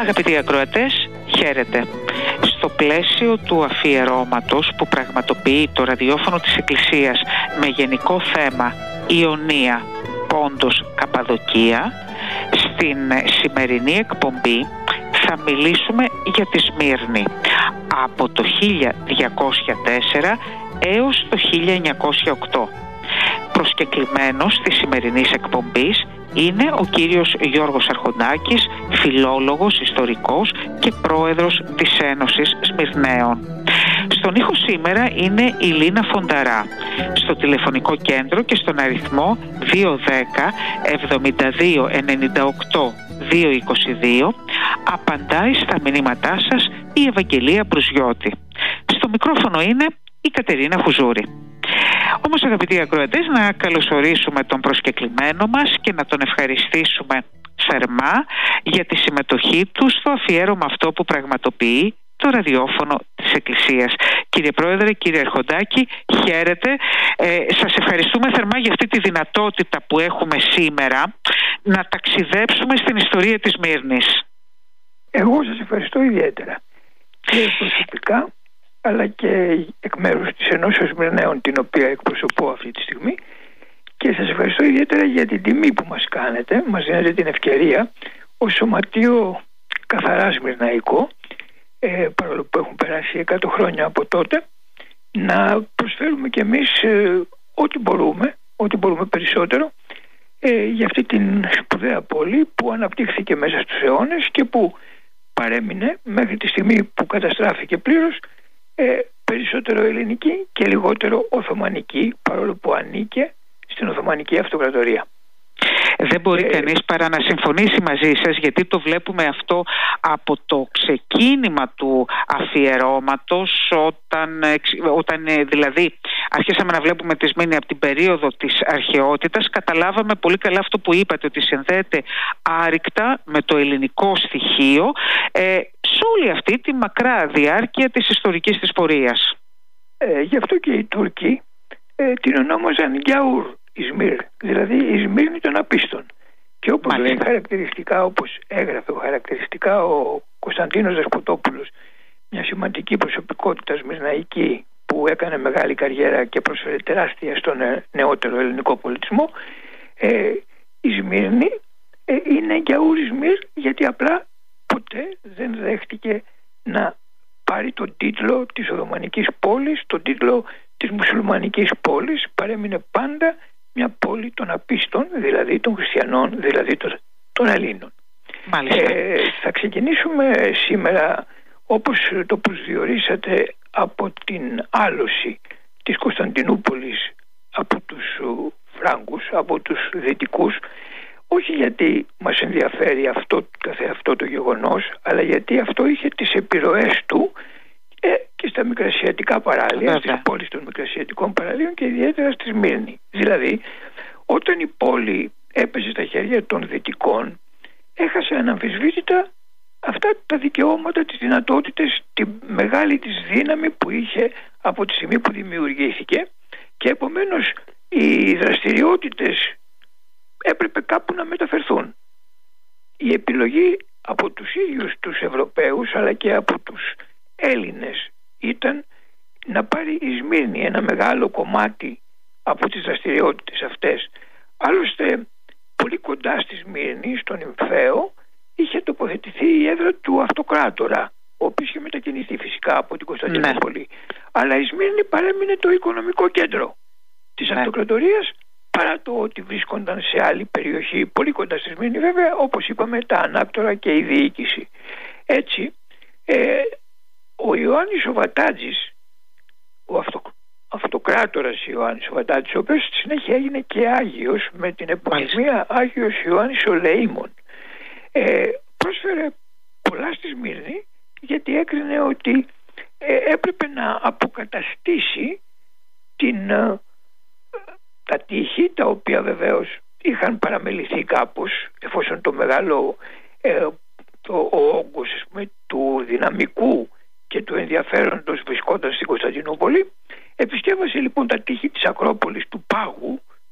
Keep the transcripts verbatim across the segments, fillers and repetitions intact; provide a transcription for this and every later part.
Αγαπητοί ακροατές, χαίρετε. Στο πλαίσιο του αφιερώματος που πραγματοποιεί το ραδιόφωνο της Εκκλησίας με γενικό θέμα Ιωνία, Πόντος, Καπαδοκία, στην σημερινή εκπομπή θα μιλήσουμε για τη Σμύρνη από το χίλια διακόσια τέσσερα έως το χίλια εννιακόσια οκτώ. Προσκεκλημένος της σημερινής εκπομπής είναι ο κύριος Γιώργος Αρχοντάκης, φιλόλογος, ιστορικός και πρόεδρος της Ένωσης Σμυρναίων. Στον ήχο σήμερα είναι η Λίνα Φονταρά. Στο τηλεφωνικό κέντρο και στον αριθμό δύο ένα μηδέν εβδομήντα δύο ενενήντα οκτώ διακόσια είκοσι δύο απαντάει στα μηνύματά σας η Ευαγγελία Μπρουζιώτη. Στο μικρόφωνο είναι η Κατερίνα Χουζούρη. Όμως, αγαπητοί ακροατές, να καλωσορίσουμε τον προσκεκλημένο μας και να τον ευχαριστήσουμε θερμά για τη συμμετοχή του στο αφιέρωμα αυτό που πραγματοποιεί το ραδιόφωνο της Εκκλησίας. Κύριε Πρόεδρε, κύριε Αρχοντάκη, χαίρετε. Ε, σας ευχαριστούμε θερμά για αυτή τη δυνατότητα που έχουμε σήμερα να ταξιδέψουμε στην ιστορία της Σμύρνης. Εγώ σας ευχαριστώ ιδιαίτερα και προσωπικά, αλλά και εκ μέρους της Ενώσεως Σμυρναίων, την οποία εκπροσωπώ αυτή τη στιγμή, και σας ευχαριστώ ιδιαίτερα για την τιμή που μας κάνετε. Μας δίνετε την ευκαιρία ως σωματείο καθαρά σμυρναϊκό, ε, παρόλο που έχουν περάσει εκατό χρόνια από τότε, να προσφέρουμε κι εμείς ε, ό,τι μπορούμε, ό,τι μπορούμε περισσότερο ε, για αυτή την σπουδαία πόλη που αναπτύχθηκε μέσα στους αιώνες και που παρέμεινε μέχρι τη στιγμή που καταστράφηκε πλήρως ε, περισσότερο ελληνική και λιγότερο οθωμανική, παρόλο που ανήκε στην Οθωμανική Αυτοκρατορία. Δεν μπορεί ε, κανείς παρά να συμφωνήσει μαζί σας, γιατί το βλέπουμε αυτό από το ξεκίνημα του αφιερώματος, όταν, όταν δηλαδή αρχίσαμε να βλέπουμε τη Σμύρνη από την περίοδο της αρχαιότητας. Καταλάβαμε πολύ καλά αυτό που είπατε, ότι συνδέεται άρρηκτα με το ελληνικό στοιχείο ε, σε όλη αυτή τη μακρά διάρκεια της ιστορικής της πορείας. Ε, γι' αυτό και οι Τούρκοι ε, την ονόμαζαν Γιαούρ Ισμύρ, δηλαδή η Σμύρνη των Απίστων. Και όπως Μάλιστα. λέει χαρακτηριστικά, όπως έγραφε χαρακτηριστικά ο Κωνσταντίνος Δεσποτόπουλος, μια σημαντική προσωπικότητα σμυρναϊκή που έκανε μεγάλη καριέρα και πρόσφερε τεράστια στον νεότερο ελληνικό πολιτισμό, ε, η Σμύρνη ε, είναι Γιαούρ Ισμύρ, γιατί απλά ποτέ δεν δέχτηκε να πάρει τον τίτλο της Οθωμανικής πόλης, τον τίτλο της μουσουλμανικής πόλης. Παρέμεινε πάντα μια πόλη των απίστων, δηλαδή των χριστιανών, δηλαδή των, των Ελλήνων. Ε, θα ξεκινήσουμε σήμερα, όπως το προσδιορίσατε, από την άλωση της Κωνσταντινούπολης από τους Φράγκους, από τους Δυτικούς, όχι γιατί μας ενδιαφέρει αυτό, αυτό το γεγονός, αλλά γιατί αυτό είχε τις επιρροές του ε, και στα μικρασιατικά παράλια, Βέβαια. στις πόλεις των μικρασιατικών παραλίων και ιδιαίτερα στη Σμύρνη. Δηλαδή, όταν η πόλη έπεσε στα χέρια των Δυτικών, έχασε αναμφισβήτητα αυτά τα δικαιώματα, τις δυνατότητες, τη μεγάλη της δύναμη που είχε από τη στιγμή που δημιουργήθηκε, και επομένως οι δραστηριότητες έπρεπε κάπου να μεταφερθούν. Η επιλογή από τους ίδιους τους Ευρωπαίους, αλλά και από τους Έλληνες, ήταν να πάρει η Σμύρνη ένα μεγάλο κομμάτι από τις δραστηριότητες αυτές. Άλλωστε, πολύ κοντά στη Σμύρνη, στον Υμφαίο, είχε τοποθετηθεί η έδρα του Αυτοκράτορα, ο οποίος είχε μετακινηθεί φυσικά από την Κωνσταντινούπολη. Ναι. Αλλά η Σμύρνη παρέμεινε το οικονομικό κέντρο της ναι. Αυτοκρατορίας, παρά το ότι βρίσκονταν σε άλλη περιοχή, πολύ κοντά στη Σμύρνη βέβαια, όπως είπαμε, τα ανάκτορα και η διοίκηση. Έτσι, ε, ο Ιωάννης ο Βατάτζης, ο αυτο, αυτοκράτορας Ιωάννης ο Βατάτζης, ο οποίος στη συνέχεια έγινε και Άγιος με την επωνυμία Άγιος Ιωάννης ο Λεήμων, ε, πρόσφερε πολλά στη Σμύρνη, γιατί έκρινε ότι ε, έπρεπε να αποκαταστήσει την, ε, τα τείχη, τα οποία βεβαίως είχαν παραμεληθεί κάπως, εφόσον το μεγάλο ε, το, ο όγκος του δυναμικού και του ενδιαφέροντος βρισκόταν στην Κωνσταντινούπολη. Επισκέβασε λοιπόν τα τείχη της Ακρόπολης του Πάγου,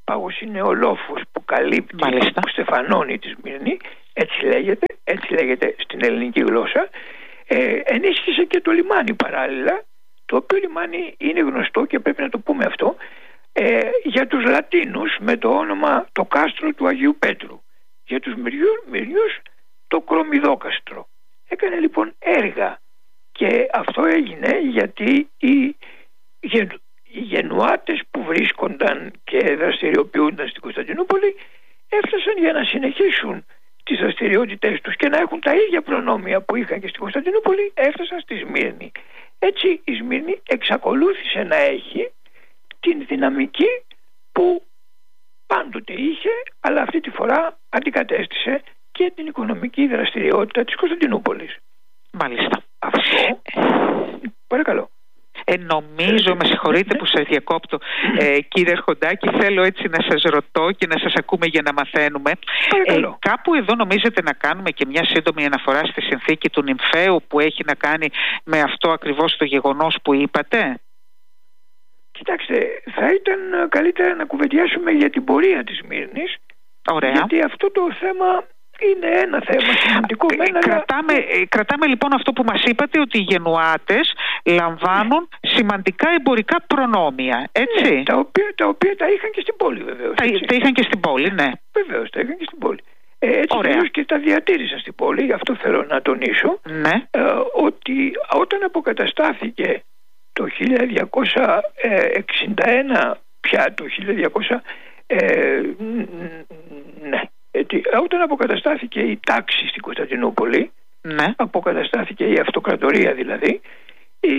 πάγος είναι ο λόφος που καλύπτει, Μάλιστα. που στεφανώνει τη Σμύρνη, έτσι λέγεται, έτσι λέγεται στην ελληνική γλώσσα. Ε, ενίσχυσε και το λιμάνι παράλληλα, το οποίο λιμάνι είναι γνωστό και πρέπει να το πούμε αυτό, ε, για τους Λατίνους με το όνομα το κάστρο του Αγίου Πέτρου, για τους Μυριούς το Κρομιδόκαστρο. Έκανε λοιπόν έργα και αυτό έγινε γιατί οι, γεν, οι Γενουάτες που βρίσκονταν και δραστηριοποιούνταν στην Κωνσταντινούπολη έφτασαν για να συνεχίσουν τις δραστηριότητες τους και να έχουν τα ίδια προνόμια που είχαν και στην Κωνσταντινούπολη, έφτασαν στη Σμύρνη. Έτσι η Σμύρνη εξακολούθησε να έχει την δυναμική που πάντοτε είχε, αλλά αυτή τη φορά αντικατέστησε και την οικονομική δραστηριότητα της Κωνσταντινούπολης. Μάλιστα. Αυτό, παρακαλώ. Ε, νομίζω, με συγχωρείτε που σας διακόπτω, ε, κύριε Αρχοντάκη, θέλω έτσι να σας ρωτώ και να σας ακούμε για να μαθαίνουμε. Ε, κάπου εδώ νομίζετε να κάνουμε και μια σύντομη αναφορά στη συνθήκη του Νυμφαίου που έχει να κάνει με αυτό ακριβώς το γεγονός που είπατε? Κοιτάξτε, θα ήταν καλύτερα να κουβεντιάσουμε για την πορεία της Σμύρνης. Ωραία. Γιατί αυτό το θέμα είναι ένα θέμα σημαντικό. Ε, μένα, κρατάμε, ε, κρατάμε λοιπόν αυτό που μας είπατε, ότι οι Γενουάτες λαμβάνουν ναι. σημαντικά εμπορικά προνόμια, έτσι. Ναι, τα, οποία, τα οποία τα είχαν και στην πόλη βεβαίως. Τα, τα είχαν και στην πόλη, ναι. Βεβαίως, τα είχαν και στην πόλη. Ε, έτσι βεβαίως και τα διατήρησαν στην πόλη, γι' αυτό θέλω να τονίσω, ναι. ε, ότι όταν αποκαταστάθηκε το χίλια διακόσια εξήντα ένα, πια το χίλια διακόσια, ε, ναι, έτσι, όταν αποκαταστάθηκε η τάξη στην Κωνσταντινούπολη, ναι. αποκαταστάθηκε η αυτοκρατορία δηλαδή, η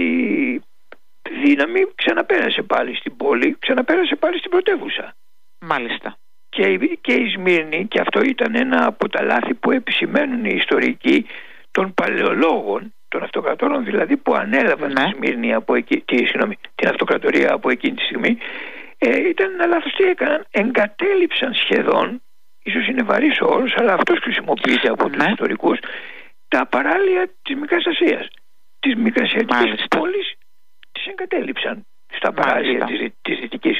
δύναμη ξαναπέρασε πάλι στην πόλη, ξαναπέρασε πάλι στην πρωτεύουσα. Μάλιστα. Και, και η Σμύρνη, και αυτό ήταν ένα από τα λάθη που επισημαίνουν οι ιστορικοί των παλαιολόγων, των αυτοκρατόρων δηλαδή που ανέλαβαν ναι. τη Σμύρνη από εκεί, τη, συγγνώμη, την αυτοκρατορία από εκείνη τη στιγμή, ε, ήταν ένα λάθος. Τι έκαναν? Εγκατέλειψαν σχεδόν, ίσως είναι βαρύς ο όρος, αλλά αυτός χρησιμοποιείται από ναι. τους ιστορικούς, τα παράλια της Μικράς Ασίας. Τις μικρασιατικές πόλεις τις εγκατέλειψαν στα παράλια της, της δυτικής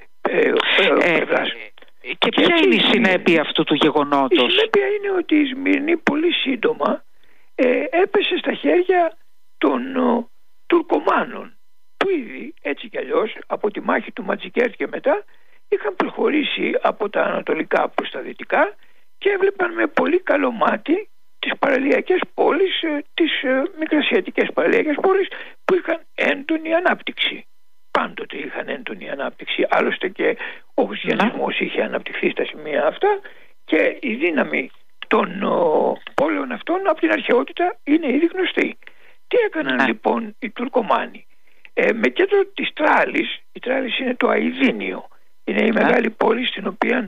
ε, ε, πλευράς. Ε, και, και ποια είναι η συνέπεια αυτού του γεγονότος? Η συνέπεια είναι ότι η Σμύρνη πολύ σύντομα ε, έπεσε στα χέρια των ο, Τουρκομάνων, που ήδη έτσι κι αλλιώς από τη μάχη του Ματζικέρτ και μετά είχαν προχωρήσει από τα ανατολικά προς τα δυτικά και έβλεπαν με πολύ καλό μάτι τις παραλιακές πόλεις, τις μικρασιατικές παραλιακές πόλεις που είχαν έντονη ανάπτυξη. Πάντοτε είχαν έντονη ανάπτυξη, άλλωστε και ο χριστιανισμός είχε αναπτυχθεί στα σημεία αυτά και η δύναμη των ο, πόλεων αυτών από την αρχαιότητα είναι ήδη γνωστή. Τι έκαναν ναι. λοιπόν οι Τουρκομάνοι? Ε, με κέντρο της Τράλης, η Τράλης είναι το Αηδίνιο, είναι η ναι. μεγάλη πόλη στην οποία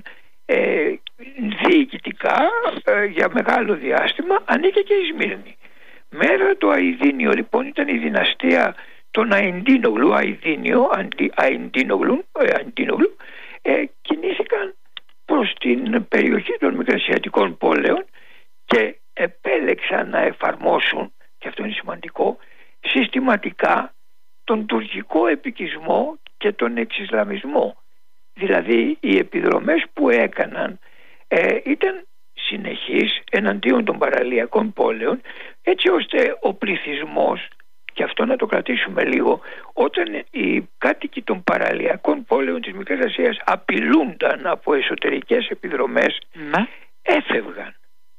ε, διοικητικά ε, για μεγάλο διάστημα ανήκε και η Σμύρνη. Μέρα το Αηδίνιο λοιπόν ήταν η δυναστεία των Αϊντίνογλου, Αηδίνιο, Αϊντίνογλου, Αϊντίνογλου ε, κινήθηκαν προς την περιοχή των μικρασιατικών πόλεων και επέλεξαν να εφαρμόσουν, και αυτό είναι σημαντικό, συστηματικά τον τουρκικό επικισμό και τον εξισλαμισμό. Δηλαδή οι επιδρομές που έκαναν ε, ήταν συνεχείς εναντίον των παραλιακών πόλεων, έτσι ώστε ο πληθυσμός, και αυτό να το κρατήσουμε λίγο, όταν οι κάτοικοι των παραλιακών πόλεων της Μικράς Ασίας απειλούνταν από εσωτερικές επιδρομές, ναι. έφευγαν.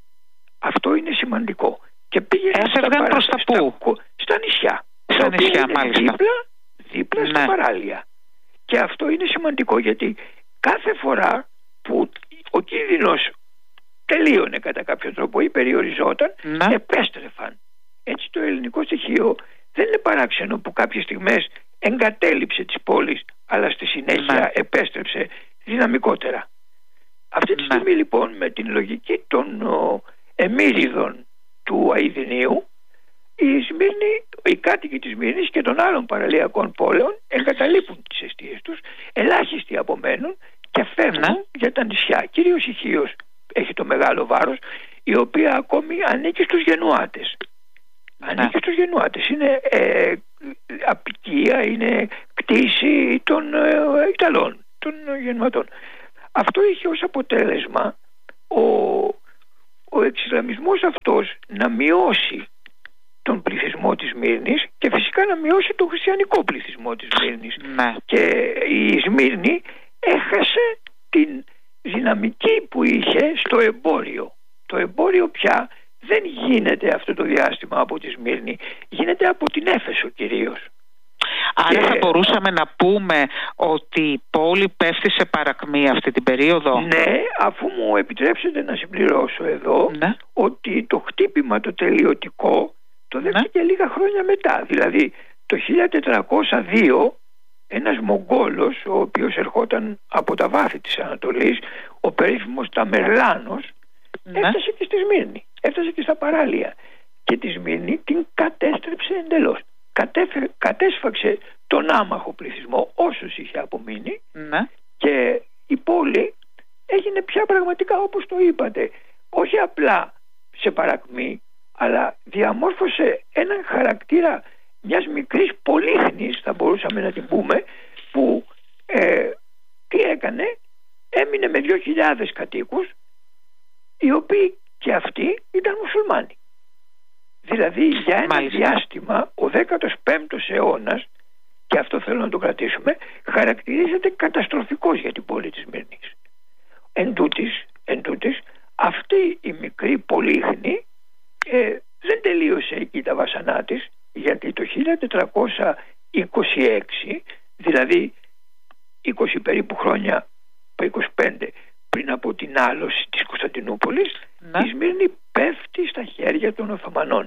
Αυτό είναι σημαντικό. Και πήγαιναν έφευγαν στα, προς τα πού? Στα, στα νησιά. Στα νησιά μάλιστα. Δίπλα, δίπλα ναι. στα παράλια. Και αυτό είναι σημαντικό γιατί κάθε φορά που ο κίνδυνος τελείωνε κατά κάποιο τρόπο ή περιοριζόταν, ναι. επέστρεφαν. Έτσι το ελληνικό στοιχείο δεν είναι παράξενο που κάποιες στιγμές εγκατέλειψε τις πόλεις, αλλά στη συνέχεια ναι. επέστρεψε δυναμικότερα. Αυτή τη ναι. στιγμή λοιπόν, με την λογική των ο, εμμύριδων του Αηδινίου, οι, Σμύρνη, οι κάτοικοι της Σμύρνης και των άλλων παραλιακών πόλεων εγκαταλείπουν τις εστίες τους, ελάχιστοι απομένουν και φεύγουν ναι. για τα νησιά. Κυρίως η Χίος έχει το μεγάλο βάρος, η οποία ακόμη ανήκει στους Γενουάτες. Ναι. Ανήκει στους Γενουάτες. Είναι ε, απικία, είναι κτήση των ε, Ιταλών, των Γενουατών. αυτό είχε ως αποτέλεσμα ο, ο εξισλαμισμός αυτός να μειώσει τον πληθυσμό της Σμύρνης και φυσικά να μειώσει τον χριστιανικό πληθυσμό της Σμύρνης. Ναι. Και η Σμύρνη έχασε την δυναμική που είχε στο εμπόριο. Το εμπόριο πια δεν γίνεται αυτό το διάστημα από τη Σμύρνη, γίνεται από την Έφεσο κυρίως. Άρα και... θα μπορούσαμε να πούμε ότι η πόλη πέφτει σε παρακμή αυτή την περίοδο. Ναι, αφού μου επιτρέψετε να συμπληρώσω εδώ, ναι. ότι το χτύπημα το τελειωτικό το δέχτηκε ναι. λίγα χρόνια μετά. Δηλαδή το χίλια τετρακόσια δύο ένας Μογγόλος, ο οποίος ερχόταν από τα βάθη της Ανατολής, ο περίφημος Ταμερλάνος, ναι. έφτασε και στη Σμύρνη, έφτασε και στα παράλια και τη Σμύρνη την κατέστρεψε εντελώς. Κατέφε, κατέσφαξε τον άμαχο πληθυσμό όσους είχε απομείνει ναι. και η πόλη έγινε πια πραγματικά, όπως το είπατε, όχι απλά σε παρακμή, αλλά διαμόρφωσε έναν χαρακτήρα μιας μικρής πολύχνης, θα μπορούσαμε να την πούμε, που ε, τι έκανε, έμεινε με δύο χιλιάδες κατοίκους, οι οποίοι και αυτοί ήταν μουσουλμάνοι. Δηλαδή για ένα Μάλιστα. διάστημα ο δέκατος πέμπτος αιώνας, και αυτό θέλω να το κρατήσουμε, χαρακτηρίζεται καταστροφικός για την πόλη της Σμύρνης. Εν τούτης, εν τούτης, αυτή η μικρή πολύχνη ε, δεν τελείωσε εκεί τα βασανά της, γιατί το χίλια τετρακόσια είκοσι έξι, δηλαδή είκοσι περίπου χρόνια, είκοσι πέντε πριν από την άλωση της Κωνσταντινούπολης, ναι. η Σμύρνη πέφτει στα χέρια των Οθωμανών.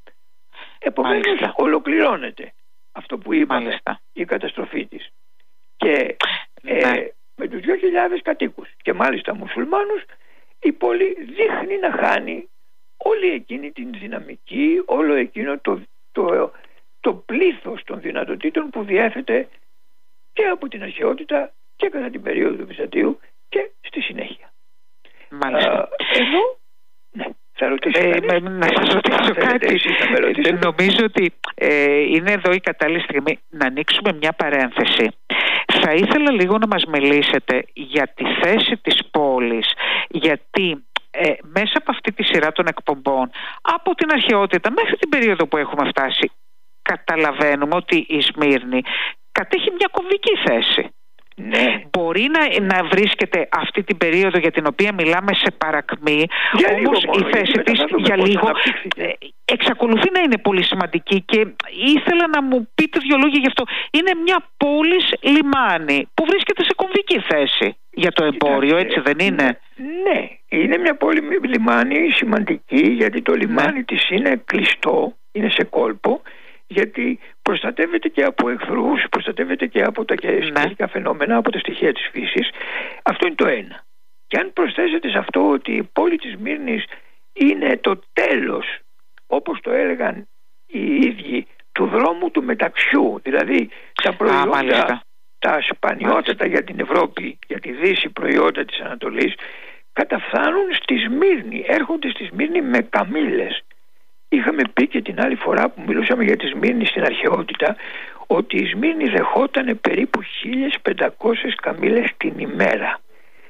Επομένως Μάλιστα. ολοκληρώνεται αυτό που είπαμε, Μάλιστα. η καταστροφή της. Και ναι. ε, με τους δύο χιλιάδες κατοίκους και μάλιστα μουσουλμάνους, η πόλη δείχνει να χάνει όλη εκείνη την δυναμική, όλο εκείνο το, το, το πλήθος των δυνατοτήτων που διέθετε και από την αρχαιότητα και κατά την περίοδο του Βυζαντίου και στη συνέχεια. Μάλιστα. Ε, εδώ, ναι, θα ρωτήσω ε, με, να σας ρωτήσω κάτι. Ε, νομίζω ότι ε, είναι εδώ η κατάλληλη στιγμή να ανοίξουμε μια παρένθεση. Θα ήθελα λίγο να μας μιλήσετε για τη θέση της πόλης, γιατί ε, μέσα από αυτή τη σειρά των εκπομπών, από την αρχαιότητα μέχρι την περίοδο που έχουμε φτάσει, καταλαβαίνουμε ότι η Σμύρνη κατέχει μια κομβική θέση. Ναι. Μπορεί να, να βρίσκεται αυτή την περίοδο για την οποία μιλάμε σε παρακμή, για όμως η θέση της για λίγο ε, εξακολουθεί να είναι πολύ σημαντική και ήθελα να μου πείτε δύο λόγια γι' αυτό. Είναι μια πόλης λιμάνι που βρίσκεται σε κομβική θέση για το εμπόριο, έτσι δεν είναι? Ναι, είναι μια πόλη λιμάνι σημαντική, γιατί το λιμάνι ναι. της είναι κλειστό, είναι σε κόλπο, γιατί προστατεύεται και από εχθρούς, προστατεύεται και από τα καιρικά ναι. φαινόμενα, από τα στοιχεία της φύσης. Αυτό είναι το ένα. Και αν προσθέσετε σε αυτό ότι η πόλη της Σμύρνης είναι το τέλος, όπως το έλεγαν οι ίδιοι, του δρόμου του μεταξιού, δηλαδή τα προϊόντα, Α, τα σπανιότατα για την Ευρώπη, για τη Δύση προϊόντα της Ανατολής, καταφθάνουν στη Σμύρνη, έρχονται στη Σμύρνη με καμήλες. Είχαμε πει και την άλλη φορά που μιλούσαμε για τη Σμύρνη στην αρχαιότητα, ότι η Σμύρνη δεχόταν περίπου χίλιες πεντακόσιες καμήλες την ημέρα.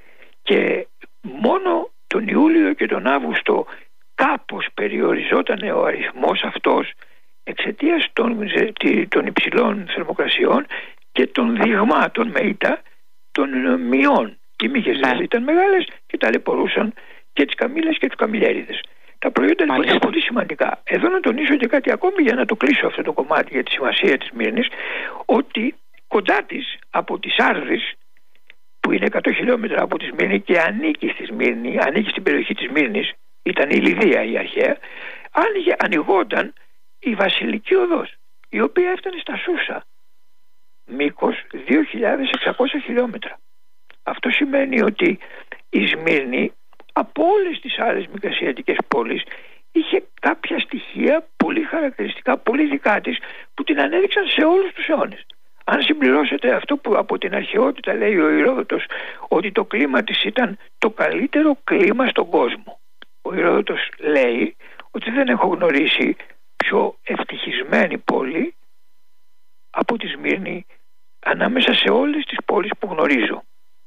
Και μόνο τον Ιούλιο και τον Αύγουστο κάπως περιοριζόταν ο αριθμός αυτός εξαιτίας των, των υψηλών θερμοκρασιών και των δειγμάτων με ήττα των μειών. Οι μύχες δηλαδή ήταν μεγάλες και ταλαιπωρούσαν και τις καμήλες και τους καμηλιέριδες. Τα προϊόντα λοιπόν είναι πολύ σημαντικά. Εδώ να τονίσω και κάτι ακόμη για να το κλείσω αυτό το κομμάτι για τη σημασία της Σμύρνης, ότι κοντά της από τις Άρδεις, που είναι εκατό χιλιόμετρα από τη Σμύρνη και ανήκει στη Σμύρνη, ανήκει στην περιοχή της Σμύρνης, ήταν η Λιδία η αρχαία, άνοιγε, ανοιγόταν η Βασιλική Οδός, η οποία έφτανε στα Σούσα, μήκος δύο χιλιάδες εξακόσια χιλιόμετρα. Αυτό σημαίνει ότι η Σμύρνη από όλες τις άλλες μικρασιατικές πόλεις είχε κάποια στοιχεία πολύ χαρακτηριστικά, πολύ δικά της, που την ανέδειξαν σε όλους τους αιώνες. Αν συμπληρώσετε αυτό που από την αρχαιότητα λέει ο Ηρόδοτος, ότι το κλίμα της ήταν το καλύτερο κλίμα στον κόσμο. Ο Ηρόδοτος λέει ότι δεν έχω γνωρίσει πιο ευτυχισμένη πόλη από τη Σμύρνη ανάμεσα σε όλες τις πόλεις που γνωρίζω.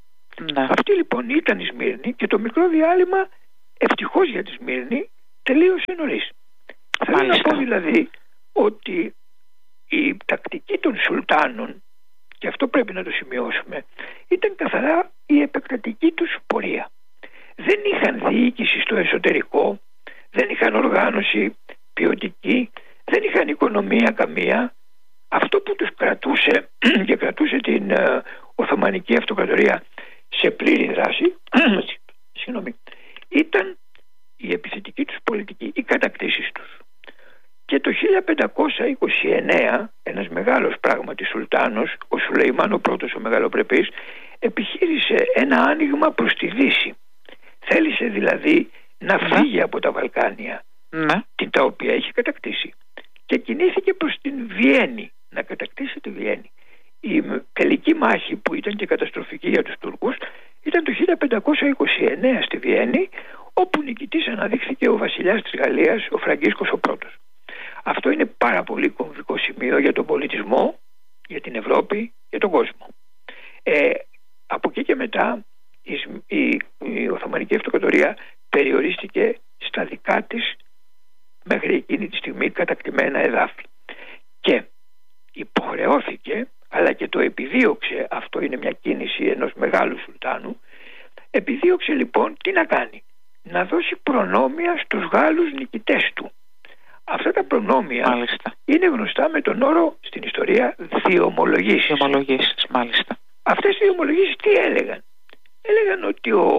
Ναι. Αυτή λοιπόν ήταν η Σμύρνη και το μικρό διάλειμμα, ευτυχώς για τη Σμύρνη, τελείωσε νωρίς. Θέλω να πω δηλαδή ότι η τακτική των Σουλτάνων, και αυτό πρέπει να το σημειώσουμε, ήταν καθαρά η επεκτατική τους πορεία. Δεν είχαν διοίκηση στο εσωτερικό, δεν είχαν οργάνωση ποιοτική, δεν είχαν οικονομία καμία. Αυτό που τους κρατούσε και κρατούσε την uh, Οθωμανική Αυτοκρατορία σε πλήρη δράση συγγνώμη, ήταν η επιθετική τους πολιτική, οι κατακτήσεις τους. Και το χίλια πεντακόσια είκοσι εννέα ένας μεγάλος πράγματι Σουλτάνος, ο Σουλεϊμάν ο πρώτος ο μεγαλοπρεπής, επιχείρησε ένα άνοιγμα προς τη Δύση. Θέλησε δηλαδή να φύγει από τα Βαλκάνια, ναι. την τα οποία είχε κατακτήσει, και κινήθηκε προς την Βιέννη, να κατακτήσει τη Βιέννη. Η τελική μάχη, που ήταν και καταστροφική για τους Τούρκους, ήταν το χίλια πεντακόσια είκοσι εννέα στη Βιέννη, όπου νικητής αναδείχθηκε ο βασιλιάς της Γαλλίας, ο Φραγκίσκος ο πρώτος. Αυτό είναι πάρα πολύ κομβικό σημείο για τον πολιτισμό, για την Ευρώπη, για τον κόσμο. Ε, από εκεί και μετά η, η, η Οθωμανική Αυτοκρατορία περιορίστηκε στα δικά της μέχρι εκείνη τη στιγμή κατακτημένα εδάφη. Και υποχρεώθηκε, αλλά και το επιδίωξε, αυτό είναι μια κίνηση ενός μεγάλου Σουλτάνου, επιδίωξε λοιπόν τι να κάνει? Να δώσει προνόμια στους Γάλλους νικητές του. Αυτά τα προνόμια μάλιστα. είναι γνωστά με τον όρο στην ιστορία διομολογήσεις. Διομολογήσεις, μάλιστα. Αυτές οι διομολογήσεις τι έλεγαν? Έλεγαν ότι ο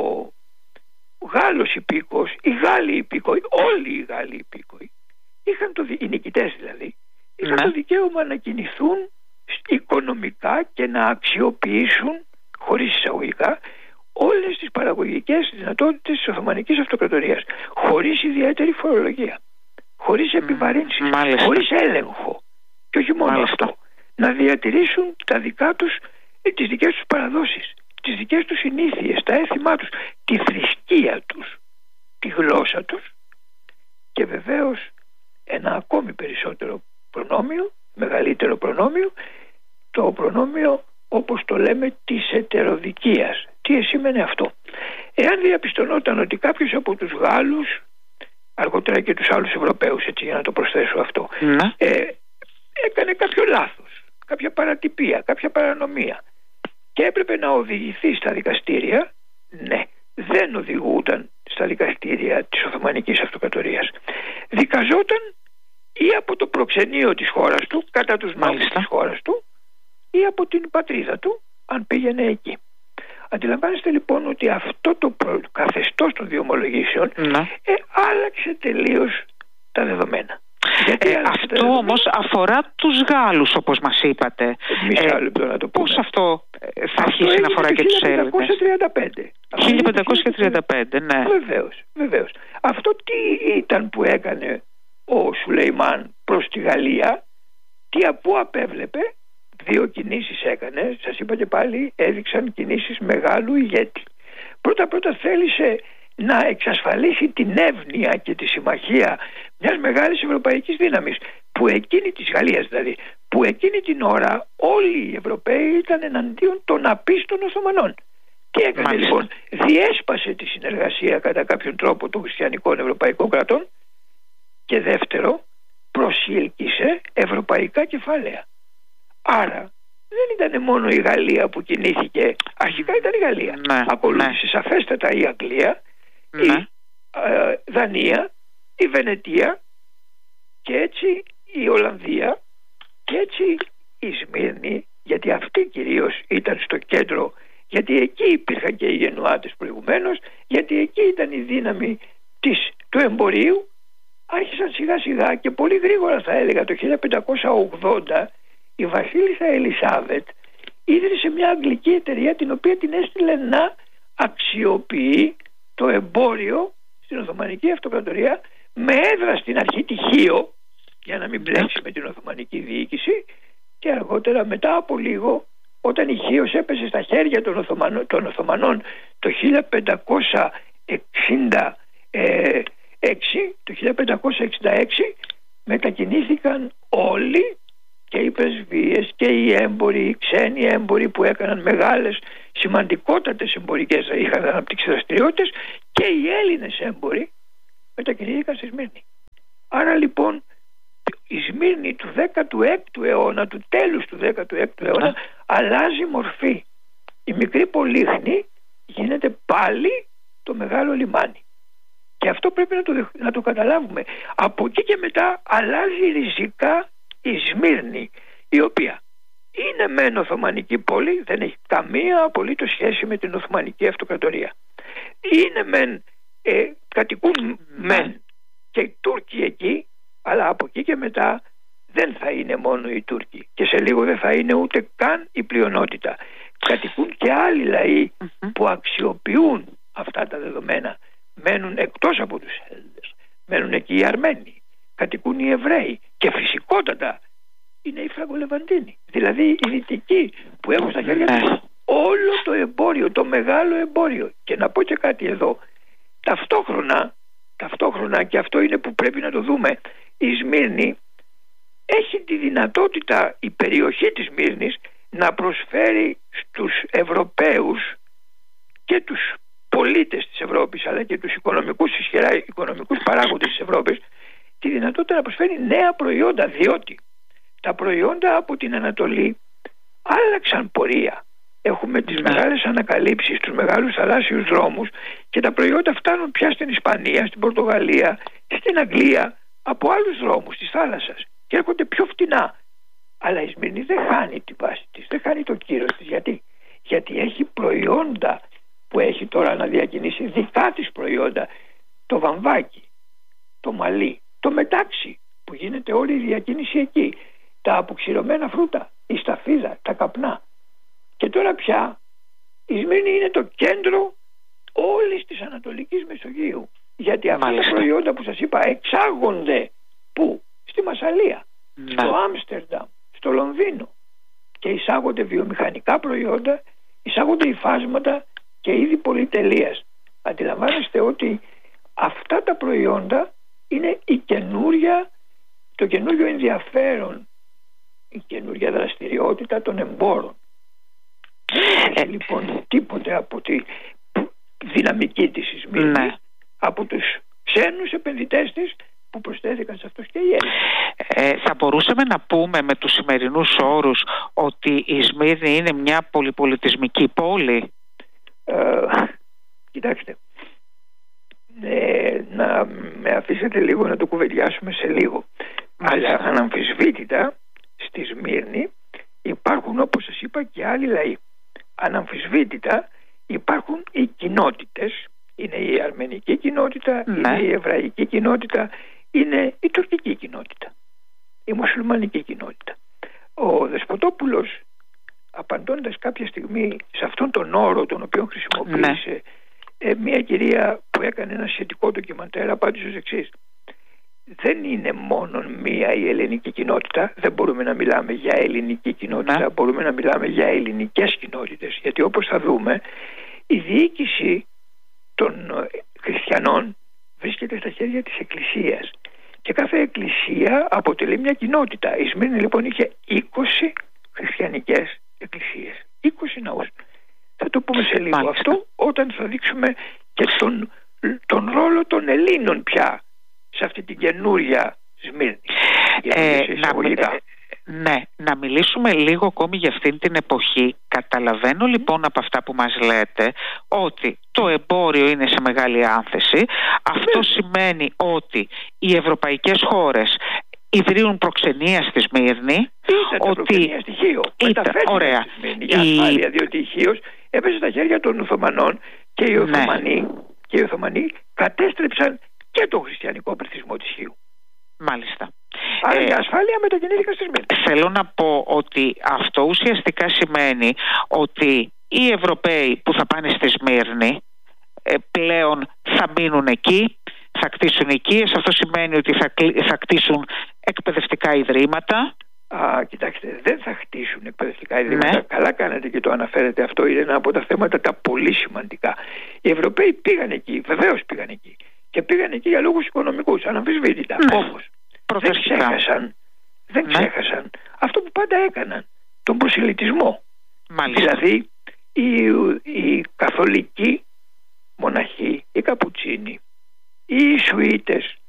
Γάλλος υπήκοος, οι Γάλλοι υπήκοοι, όλοι οι Γάλλοι υπήκοοι, είχαν το, οι νικητές δηλαδή, είχαν ναι. το δικαίωμα να κινηθούν οικονομικά και να αξιοποιήσουν, χωρίς εισαγωγικά, όλες τις παραγωγικές δυνατότητες της Οθωμανικής Αυτοκρατορίας, χωρίς ιδιαίτερη φορολογία, χωρίς επιβαρύνσεις, μάλιστα. χωρίς έλεγχο. Και όχι μόνο μάλιστα. αυτό, να διατηρήσουν τα δικά τους, τις δικές τους παραδόσεις, τις δικές τους συνήθειες, τα έθιμά τους, τη θρησκεία τους, τη γλώσσα τους, και βεβαίως ένα ακόμη περισσότερο προνόμιο, μεγαλύτερο προνόμιο, το προνόμιο, όπως το λέμε, της ετεροδικίας. Τι σημαίνει αυτό? Εάν διαπιστωνόταν ότι κάποιος από τους Γάλλους, αργότερα και τους άλλους Ευρωπαίους, έτσι για να το προσθέσω αυτό, ναι. ε, έκανε κάποιο λάθος, κάποια παρατυπία, κάποια παρανομία και έπρεπε να οδηγηθεί στα δικαστήρια, ναι, δεν οδηγούταν στα δικαστήρια της Οθωμανικής Αυτοκρατορίας. Δικαζόταν ή από το προξενείο της χώρας του, κατά τους νόμους της χώρας του, ή από την πατρίδα του, αν πήγαινε εκεί. Αντιλαμβάνεστε λοιπόν ότι αυτό το προ... καθεστώς των διομολογήσεων ναι. ε, άλλαξε τελείως τα δεδομένα. Ε, αυτό δεδομένα... όμως αφορά τους Γάλλους, όπως μας είπατε. Μισά λεπτό να το πούμε. Πώς αυτό θα αρχίσει να αφορά και τους Έλληνες? χίλια πεντακόσια τριάντα πέντε. χίλια πεντακόσια τριάντα πέντε, ναι. Βεβαίως, βεβαίως. Αυτό τι ήταν που έκανε ο Σουλεϊμάν προς τη Γαλλία? Τι από απέβλεπε? Δύο κινήσεις έκανε, σας είπα και πάλι, έδειξαν κινήσεις μεγάλου ηγέτη. Πρώτα πρώτα θέλησε να εξασφαλίσει την εύνοια και τη συμμαχία μιας μεγάλης ευρωπαϊκής δύναμης, που εκείνη της Γαλλίας δηλαδή, που εκείνη την ώρα όλοι οι Ευρωπαίοι ήταν εναντίον των απίστων Οθωμανών. Τι έκανε Μάλιστα. λοιπόν? Διέσπασε τη συνεργασία κατά κάποιον τρόπο των χριστιανικών ευρωπαϊκών κρατών, και δεύτερο, προσήλκησε ευρωπαϊκά κεφάλαια. Άρα δεν ήταν μόνο η Γαλλία που κινήθηκε, αρχικά ήταν η Γαλλία. Ναι, ακολούθησε ναι. σαφέστατα η Αγγλία, ναι. η ε, Δανία, η Βενετία, και έτσι η Ολλανδία, και έτσι η Σμύρνη, γιατί αυτή κυρίως ήταν στο κέντρο, γιατί εκεί υπήρχαν και οι Γενουάτες προηγουμένως, γιατί εκεί ήταν η δύναμη της, του εμπορίου. Άρχισαν σιγά σιγά και πολύ γρήγορα, θα έλεγα, το χίλια πεντακόσια ογδόντα η βασίλισσα Ελισάβετ ίδρυσε μια αγγλική εταιρεία, την οποία την έστειλε να αξιοποιεί το εμπόριο στην Οθωμανική Αυτοκρατορία, με έδρα στην αρχή τη Χίο, για να μην μπλέξει με την Οθωμανική διοίκηση, και αργότερα, μετά από λίγο, όταν η Χίος έπεσε στα χέρια των Οθωμανών, των Οθωμανών το χίλια πεντακόσια εξήντα έξι, το χίλια πεντακόσια εξήντα έξι μετακινήθηκαν όλοι και οι πρεσβείες και οι έμποροι, οι ξένοι έμποροι που έκαναν μεγάλες σημαντικότατες εμπορικές, είχαν αναπτύξει δραστηριότητες, και οι Έλληνες έμποροι μετακινήθηκαν στη Σμύρνη. Άρα λοιπόν η Σμύρνη του δέκατου έκτου αιώνα, του τέλους του δέκατου έκτου αιώνα, αλλάζει μορφή. Η μικρή Πολύχνη γίνεται πάλι το μεγάλο λιμάνι. Και αυτό πρέπει να το, να το καταλάβουμε. Από εκεί και μετά αλλάζει ριζικά η Σμύρνη, η οποία είναι μεν Οθωμανική πόλη, δεν έχει καμία απολύτως σχέση με την Οθωμανική Αυτοκρατορία. Είναι μεν, ε, κατοικούν μεν και οι Τούρκοι εκεί, αλλά από εκεί και μετά δεν θα είναι μόνο οι Τούρκοι και σε λίγο δεν θα είναι ούτε καν η πλειονότητα. Κατοικούν και άλλοι λαοί mm-hmm. που αξιοποιούν αυτά τα δεδομένα. Μένουν εκτός από τους Έλληνες, μένουν εκεί οι Αρμένοι, κατοικούν οι Εβραίοι και φυσικότατα είναι οι Φραγκολεβαντίνοι, δηλαδή οι Δυτικοί που έχουν στα χέρια τους όλο το εμπόριο, το μεγάλο εμπόριο. Και να πω και κάτι εδώ, ταυτόχρονα, ταυτόχρονα και αυτό είναι που πρέπει να το δούμε, η Σμύρνη έχει τη δυνατότητα, η περιοχή της Σμύρνης, να προσφέρει στους Ευρωπαίους και τους πολίτες της Ευρώπης αλλά και τους οικονομικούς, ισχυρά οικονομικούς παράγοντες της Ευρώπης τη δυνατότητα να προσφέρει νέα προϊόντα, διότι τα προϊόντα από την Ανατολή άλλαξαν πορεία. Έχουμε τις ναι. μεγάλες ανακαλύψεις, τους μεγάλους θαλάσσιους δρόμους και τα προϊόντα φτάνουν πια στην Ισπανία, στην Πορτογαλία, στην Αγγλία από άλλους δρόμους της θάλασσας και έρχονται πιο φτηνά. Αλλά η Σμύρνη δεν χάνει την βάση της, δεν χάνει το κύρος της. Γιατί? Γιατί έχει προϊόντα που έχει τώρα να διακινήσει, δικά της προϊόντα, το βαμβάκι, το μαλλί, το μετάξι που γίνεται όλη η διακίνηση εκεί, τα αποξηρωμένα φρούτα, η σταφίδα, τα καπνά. Και τώρα πια η Σμύρνη είναι το κέντρο όλης της Ανατολικής Μεσογείου, γιατί αυτά τα προϊόντα που σας είπα εξάγονται που? Στη Μασσαλία, ναι. στο Άμστερνταμ, στο Λονδίνο, και εισάγονται βιομηχανικά προϊόντα, εισάγονται υφάσματα και είδη πολυτελείας. Αντιλαμβάνεστε ότι αυτά τα προϊόντα είναι η καινούρια, το καινούριο ενδιαφέρον, η καινούρια δραστηριότητα των εμπόρων. Δεν έχει λοιπόν τίποτε από τη δυναμική της Σμύρνης, ναι. από τους ξένους επενδυτές της που προσθέθηκαν σε αυτούς και οι Έλληνες. Ε, θα μπορούσαμε να πούμε με τους σημερινούς όρους ότι η Σμύρνη είναι μια πολυπολιτισμική πόλη? Ε, κοιτάξτε, ε, να με αφήσετε λίγο να το κουβεντιάσουμε σε λίγο. Αλλά αναμφισβήτητα στη Σμύρνη υπάρχουν, όπως σας είπα, και άλλοι λαοί. Αναμφισβήτητα υπάρχουν οι κοινότητες. Είναι η αρμενική κοινότητα, ναι. είναι η εβραϊκή κοινότητα, είναι η τουρκική κοινότητα, η μουσουλμανική κοινότητα. Ο Δεσποτόπουλος, απαντώντας κάποια στιγμή σε αυτόν τον όρο τον οποίο χρησιμοποίησε, ναι. ε, μια κυρία που έκανε ένα σχετικό ντοκιμαντέρ απάντησε ως εξής: δεν είναι μόνο μία η ελληνική κοινότητα, δεν μπορούμε να μιλάμε για ελληνική κοινότητα, ναι. μπορούμε να μιλάμε για ελληνικές κοινότητες, γιατί όπως θα δούμε η διοίκηση των χριστιανών βρίσκεται στα χέρια της Εκκλησίας και κάθε εκκλησία αποτελεί μια κοινότητα. Η Σμύρνη λοιπόν είχε είκοσι χριστιανικές εκκλησίες, είκοσι ναούς. Θα το πούμε σε λίγο. Μάλιστα. Αυτό όταν θα δείξουμε και τον, τον ρόλο των Ελλήνων πια σε αυτή την καινούρια Σμύρνη. Ε, να, ε, ναι, να μιλήσουμε λίγο ακόμη για αυτήν την εποχή. Καταλαβαίνω λοιπόν από αυτά που μας λέτε ότι το εμπόριο είναι σε μεγάλη άνθεση. Αυτό ναι. σημαίνει ότι οι ευρωπαϊκές χώρες ιδρύουν προξενία στη Σμύρνη. Ήταν ότι... προξενία στη Χίο. Ωραία. Στη Σμύρνη, για ασφάλεια, η... διότι η Χίος έπεσε στα χέρια των Οθωμανών και οι Οθωμανοί, ναι. και οι Οθωμανοί κατέστρεψαν και τον χριστιανικό πληθυσμό της Χίου. Μάλιστα. Άρα ε, για ασφάλεια μετακινήθηκαν στη Σμύρνη. Θέλω να πω ότι αυτό ουσιαστικά σημαίνει ότι οι Ευρωπαίοι που θα πάνε στη Σμύρνη ε, πλέον θα μείνουν εκεί, θα κτίσουν οικίες. Αυτό σημαίνει ότι θα, θα κτίσουν εκπαιδευτικά ιδρύματα. Α, κοιτάξτε, δεν θα χτίσουν εκπαιδευτικά ιδρύματα. Ναι. Καλά κάνετε και το αναφέρετε. Αυτό είναι ένα από τα θέματα τα πολύ σημαντικά. Οι Ευρωπαίοι πήγαν εκεί, βεβαίως πήγαν εκεί. Και πήγαν εκεί για λόγους οικονομικούς, αναμφισβήτητα. Ναι. Όμως δεν ξέχασαν, δεν ναι. ξέχασαν αυτό που πάντα έκαναν, τον προσελητισμό. Μάλιστα. Δηλαδή οι, οι καθολικοί μοναχοί, οι καπουτσίνοι, οι Ισουίτες,